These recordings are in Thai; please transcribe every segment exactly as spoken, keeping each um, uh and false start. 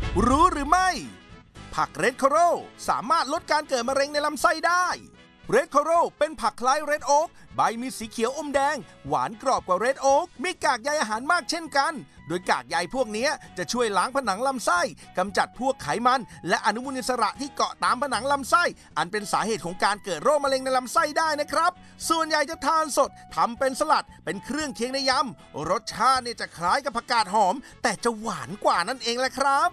รู้หรือไม่ผักเรดโคโรสามารถลดการเกิดมะเร็งในลำไส้ได้เรดโคโรเป็นผักคล้ายเรดโอ๊กใบมีสีเขียวอมแดงหวานกรอบกว่าเรดโอ๊กมีกากใยอาหารมากเช่นกันโดยกากใยพวกนี้จะช่วยล้างผนังลำไส้กำจัดพวกไขมันและอนุมูลอิสระที่เกาะตามผนังลำไส้อันเป็นสาเหตุของการเกิดโรคมะเร็งในลำไส้ได้นะครับส่วนใหญ่จะทานสดทำเป็นสลัดเป็นเครื่องเคียงในยำรสชาติเนี่ยจะคล้ายกับผักกาดหอมแต่จะหวานกว่านั่นเองแหละครับ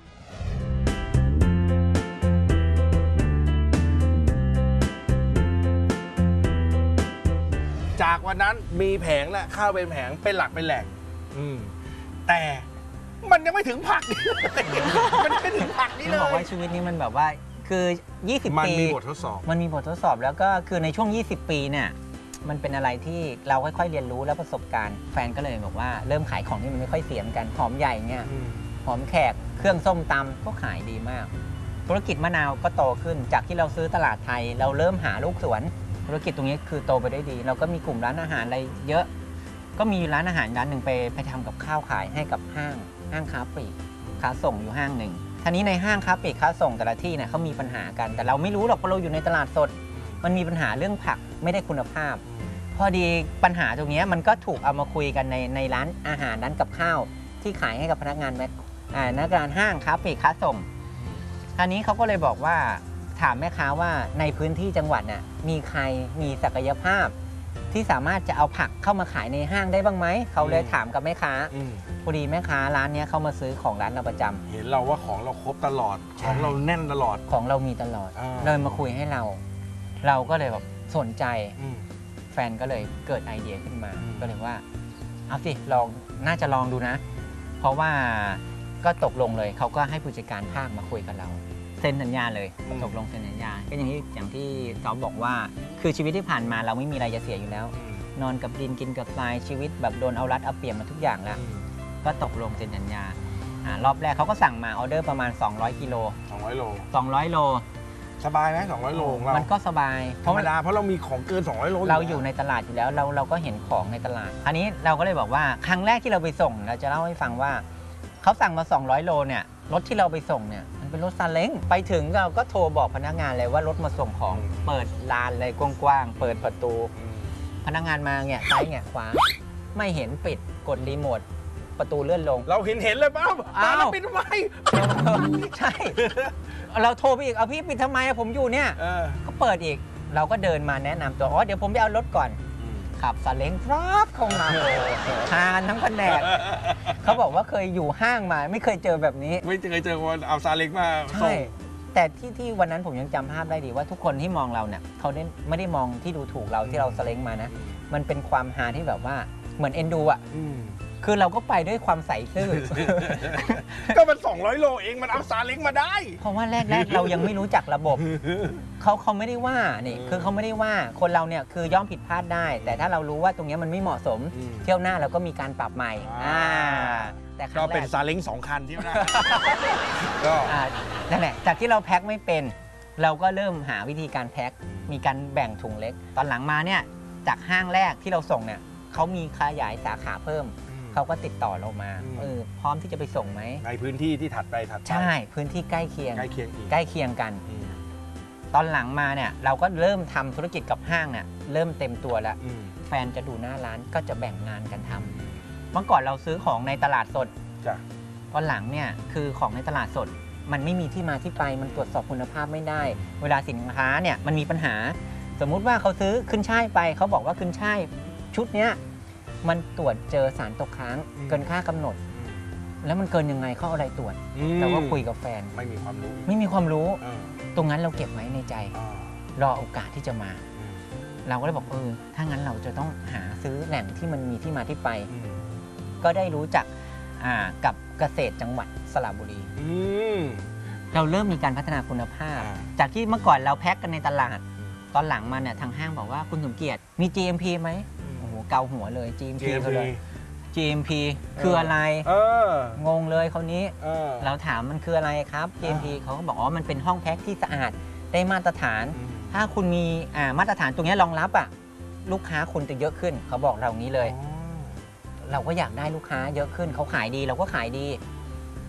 จากวันนั้นมีแผงและข้าวเป็นแผงเป็นหลักเป็นแหล่งแต่มันยังไม่ถึงผักนี่มันไม่ถึงผักนี่เลยบอกว่าชีวิตนี้มันแบบว่าคือยี่สิบปีมันมีบททดสอบมันมีบททดสอบแล้วก็คือในช่วงยี่สิบปีเนี่ยมันเป็นอะไรที่เราค่อยๆเรียนรู้และประสบการณ์แฟนก็เลยบอกว่าเริ่มขายของที่มันไม่ค่อยเสียมกันหอมใหญ่เนี่ยหอมแขกเครื่องส้มตำก็ขายดีมากธุรกิจมะนาวก็โตขึ้นจากที่เราซื้อตลาดไทยเราเริ่มหาลูกสวนธุรกิจตรงนี้คือโตไปได้ดีเราก็มีกลุ่มร้านอาหารอะไรเยอะก็มีร้านอาหารร้านหนึ่งไปไปทำกับข้าวขายให้กับห้างห้างค้าปลีกค้าส่งอยู่ห้างหนึ่งทีนี้ในห้างค้าปลีกค้าส่งแต่ละที่เนี่ยเขามีปัญหากันแต่เราไม่รู้หรอกเพราะเราอยู่ในตลาดสดมันมีปัญหาเรื่องผักไม่ได้คุณภาพพอดีปัญหาตรงนี้มันก็ถูกเอามาคุยกันในในร้านอาหารร้านกับข้าวที่ขายให้กับพนักงานแม็กพนักงานห้างค้าปลีกค้าส่งทีนี้เขาก็เลยบอกว่าถามแม่ค้าว่าในพื้นที่จังหวัดน่ะมีใครมีศักยภาพที่สามารถจะเอาผักเข้ามาขายในห้างได้บ้างไหมเขาเลยถามกับแม่ค้าพอดีแม่ค้าร้านนี้เข้ามาซื้อของร้านเราประจำเห็นเราว่าของเราครบตลอดของเราแน่นตลอดของเรามีตลอดเลยมาคุยให้เราเราก็เลยแบบสนใจแฟนก็เลยเกิดไอเดียขึ้นมาก็เลยว่าเอาสิลองน่าจะลองดูนะเพราะว่าก็ตกลงเลยเขาก็ให้ผู้จัดการภาคมาคุยกับเราเซ็นสัญญาเลยตกลงเซ็นสัญญาก็อย่างที่อย่างที่ซอฟบอกว่าคือชีวิตที่ผ่านมาเราไม่มีอะไรจะเสียอยู่แล้วนอนกับดินกินกับทรายชีวิตแบบโดนเอารัดเอาเปรียบมาทุกอย่างแล้วก็ตกลงเซ็นสัญญารอบแรกเขาก็สั่งมาออเดอร์ประมาณสองร้อยกิโลสองร้อยโลสองร้อยโลสบายไหมสองร้อยโลของเรามันก็สบายธรรมดาเพราะเรามีของเกินสองร้อยโลเราอยู่ในตลาดอยู่แล้วเราเราก็เห็นของในตลาดอันนี้เราก็เลยบอกว่าครั้งแรกที่เราไปส่งเราจะเล่าให้ฟังว่าเขาสั่งมาสองร้อยโลเนี่ยรถที่เราไปส่งเนี่ยมันเป็นรถซาเล้งไปถึงเราก็โทรบอกพนักงานเลยว่ารถมาส่งของเปิดลานเลยกว้างๆเปิดประตูพนักงานมาเนี่ยซ้ายเนี่ยขวาไม่เห็นปิดกดรีโมทประตูเลื่อนลงเราเห็นเห็นเลยป้าอ้าวปิดทำไมใช่เราโทรไปอีกเอาพี่ปิดทำไมผมอยู่เนี่ยก็เปิดอีกเราก็เดินมาแนะนำตัวอ๋อเดี๋ยวผมไปเอารถก่อนขับซาเล้งครับคงมาทานทั้งแผนกเขาบอกว่าเคยอยู่ห้างมาไม่เคยเจอแบบนี้ไม่เคยเจอคนเอาซาเล้งมาใช่แต่ที่ที่วันนั้นผมยังจำภาพได้ดีว่าทุกคนที่มองเราเนี่ยเขาไม่ได้มองที่ดูถูกเราที่เราซาเล้งมานะมันเป็นความฮาที่แบบว่าเหมือนเอ็นดูอ่ะคือเราก็ไปด้วยความใสซื่อก็มันสองร้อยโลเองมันเอาซาเล้งมาได้เพราะว่าแรกๆเรายังไม่รู้จักระบบเขาเขาไม่ได้ว่านี่คือเขาไม่ได้ว่าคนเราเนี่ยคือย่อมผิดพลาดได้แต่ถ้าเรารู้ว่าตรงนี้มันไม่เหมาะสมเที่ยวหน้าเราก็มีการปรับใหม่อ่าแต่ก็เป็นซาเล้งสองคันเที่ยวหน้าก็นั่นแหละจากที่เราแพ็คไม่เป็นเราก็เริ่มหาวิธีการแพ็คมีการแบ่งถุงเล็กตอนหลังมาเนี่ยจากห้างแรกที่เราส่งเนี่ยเขามีขยายสาขาเพิ่มเขาก็ติดต่อเรามาเออพร้อมที่จะไปส่งไหมในพื้นที่ที่ถัดไปถัดไปใช่พื้นที่ใกล้เคียงใกล้เคียงใกล้เคียงกันตอนหลังมาเนี่ยเราก็เริ่มทำธุรกิจกับห้างเนี่ยเริ่มเต็มตัวแล้วแฟนจะดูหน้าร้านก็จะแบ่งงานกันทำเมื่อก่อนเราซื้อของในตลาดสดตอนหลังเนี่ยคือของในตลาดสดมันไม่มีที่มาที่ไปมันตรวจสอบคุณภาพไม่ได้เวลาสินค้าเนี่ยมันมีปัญหาสมมุติว่าเขาซื้อขึ้นช่ายไปเขาบอกว่าขึ้นช่ายชุดเนี้ยมันตรวจเจอสารตกค้างเกินค่ากำหนดแล้วมันเกินยังไงเขาอะไรตรวจเราก็คุยกับแฟนไม่มีความรู้ไม่มีความรู้ตรงนั้นเราเก็บไว้ในใจรอโอกาสที่จะมาเราก็เลยบอกเออถ้างั้นเราจะต้องหาซื้อแหล่งที่มันมีที่มาที่ไปก็ได้รู้จักกับเกษตรจังหวัดสระบุรีเราเริ่มมีการพัฒนาคุณภาพจากที่เมื่อก่อนเราแพ็คกันในตลาดตอนหลังมาเนี่ยทางห้างบอกว่าคุณสมเกียรติมี จี เอ็ม พี ไหมเกาหัวเลย จี เอ็ม พี เขาเลย จี เอ็ม พี คืออะไรงงเลยเขานี้เราถามมันคืออะไรครับ จี เอ็ม พี เขาก็บอกอ๋อมันเป็นห้องแพ็คที่สะอาดได้มาตรฐานถ้าคุณมีมาตรฐานตรงนี้รองรับอ่ะลูกค้าคุณจะเยอะขึ้นเขาบอกเรางี้เลยเราก็อยากได้ลูกค้าเยอะขึ้นเขาขายดีเราก็ขายดี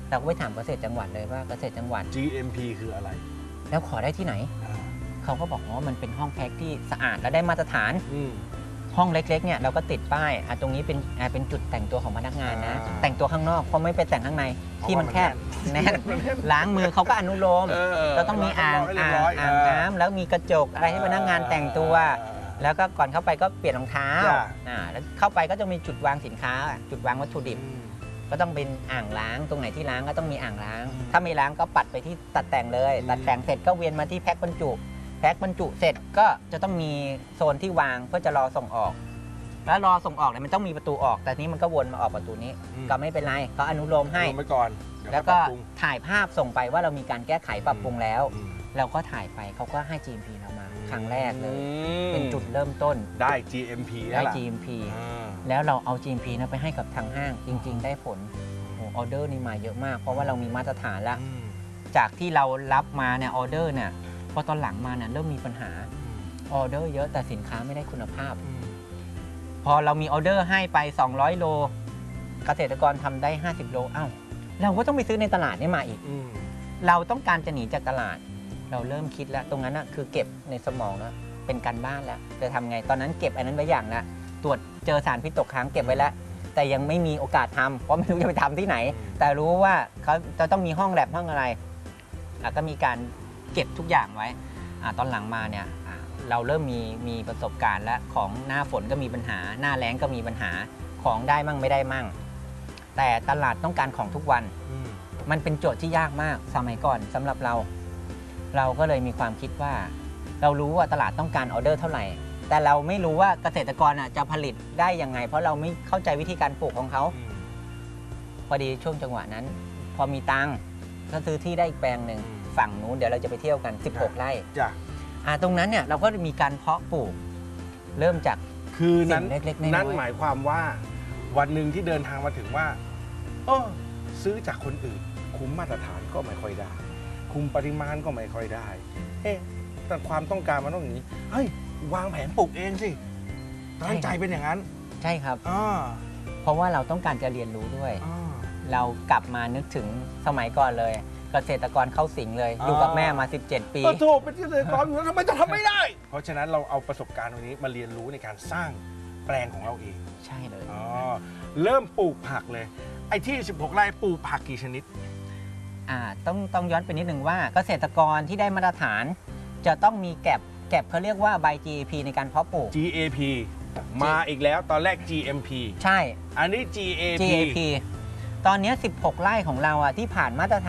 เราก็ไปถามเกษตรจังหวัดเลยว่าเกษตรจังหวัดจี เอ็ม พี คืออะไรแล้วขอได้ที่ไหนอ่าเขาก็บอกว่ามันเป็นห้องแพ็คที่สะอาดและได้มาตรฐานอืมห้องเล็กๆเนี่ยเราก็ติดป้ายอ่ะตรงนี้เป็นอ่ะเป็นจุดแต่งตัวของพนักงานนะอ่าแต่งตัวข้างนอกเพราะไม่ไปแต่งข้างในที่มันแคบแน่นมันแน่นล้างมือเขาก็อนุโลมเออก็ต้องมีอ่างให้เรียอ่าบงร้อยอ่างน้ำแล้วมีกระจกอะไรให้พนักงานแต่งตัว แล้วก็ก่อนเข้าไปก็เปลี่ยนรองเท้าจ้ะอ่าแล้วเข้าไปก็จะมีจุดวางสินค้า จุดวางวัตถุดิบอืมก็ต้องเป็นอ่างล้างตรงไหนที่ล้างก็ต้องมีอ่างล้างอืมถ้าไม่ล้างก็ปัดไปที่ตัดแต่งเลยอืมตัดแต่งเสร็จก็เวียนมาที่แพ็คบรรจุ แพ็คบรรจุเสร็จก็จะต้องมีโซนที่วางเพื่อจะรอส่งออก แล้วรอส่งออกเนี่ยมันต้องมีประตูออก แต่นี้มันก็วนมาออกประตูนี้อืมก็ไม่เป็นไรก็อนุโลมให้ลงไปก่อนเดี๋ยแล้วค่ก็อยปรับปรุงถ่ายภาพส่งไปว่าเรามีการแก้ไขปรับปรุงแล้วอืมเราก็ถ่ายไปเขาก็ให้ จี เอ็ม พี เรามาครั้งแรกเลยอืมเป็นจุดเริ่มต้นได้ จี เอ็ม พีได้แล้วล่ะจี เอ็ม พีอ่าแล้วเราเอา จี เอ็ม พี นะไปให้กับทางห้างจริง ๆ ได้ผลโอ้ออเดอร์นี่มาเยอะมาก เพราะว่าเรามีมาตรฐานแล้วอืมจากที่เรารับมาเนี่ยออเดอร์เนี่ยพอตอนหลังมาเนี่ยเริ่มมีปัญหาออเดอร์เยอะแต่สินค้าไม่ได้คุณภาพอืมพอเรามีออเดอร์ให้ไป สองร้อย โล เกษตรกรทำได้ ห้าสิบ โลอ้าวเราก็ต้องไปซื้อในตลาดนี่มาอีกอืมเราต้องการจะหนีจากตลาด เราเริ่มคิดแล้ว ตรงนั้นนะคือเก็บในสมองแล้วเป็นการบ้านแล้วจะทำไงตอนนั้นเก็บอันนั้นไว้อย่างละตรวจเจอสารพิษตกค้างเก็บไว้แล้ว แต่ยังไม่มีโอกาสทำเพราะไม่รู้จะไปทำที่ไหน แต่รู้ว่าเขาจะต้องมีห้องแลบห้องอะไรอ่ะก็มีการเก็บทุกอย่างไว้อ่ะตอนหลังมาเนี่ยอ่ะเราเริ่มมีมีประสบการณ์แล้วของหน้าฝนก็มีปัญหา หน้าแล้งก็มีปัญหาของได้มั่งไม่ได้มั่ง แต่ตลาดต้องการของทุกวันอืมมันเป็นโจทย์ที่ยากมากสมัยก่อนสำหรับเรา เราก็เลยมีความคิดว่า เรารู้ว่าตลาดต้องการออเดอร์เท่าไหร่ แต่เราไม่รู้ว่าเกษตรกรอ่ะจะผลิตได้ยังไง เพราะเราไม่เข้าใจวิธีการปลูกของเขาอืมพอดีช่วงจังหวะนั้น พอมีตังค์ก็ซื้อที่ได้อีกแปลงหนึ่งอืมฝั่งนู้นเดี๋ยวเราจะไปเที่ยวกัน สิบหก ไร่จ้ะอ่าตรงนั้นเนี่ยเราก็มีการเพาะปลูก เริ่มจากคือนั้นสิ่งเล็กๆน้อยๆนั่นหมายความว่าวันหนึ่งที่เดินทางมาถึงว่าเออซื้อจากคนอื่น คุมมาตรฐานก็ไม่ค่อยได้ คุมปริมาณก็ไม่ค่อยได้ เอ๊ะแต่ความต้องการมันต้องอย่างนี้เฮ้ยวางแผนปลูกเองสิตั้งใจเป็นอย่างนั้นใช่ครับอ่าเพราะว่าเราต้องการจะเรียนรู้ด้วยอ่าเรากลับมานึกถึงสมัยก่อนเลย เกษตรกรเข้าสิงเลยอ่าอยู่กับแม่มา สิบเจ็ด ปีก็โถเป็นเกษตรกรอยู่แล้วทำไมจะทำไม่ได้ เพราะฉะนั้นเราเอาประสบการณ์ตรงนี้มาเรียนรู้ในการสร้างแปลงของเราเองใช่เลยอ๋อเริ่มปลูกผักเลย ไอ้ที่ สิบหก ไร่ปลูกผักกี่ชนิดอ่าต้องต้องย้อนไปนิดหนึ่งว่าเกษตรกรที่ได้มาตรฐาน จะต้องมีแก็บแก็บเขาเรียกว่าใบ จี เอ พี ในการเพาะปลูกจี เอ พี มาอีกแล้วตอนแรก จี เอ็ม พีใช่อันนี้ จี เอ พีจี เอ พี ตอนนี้ สิบหก ไร่ของเราอ่ะที่ผ่านมาตรฐาน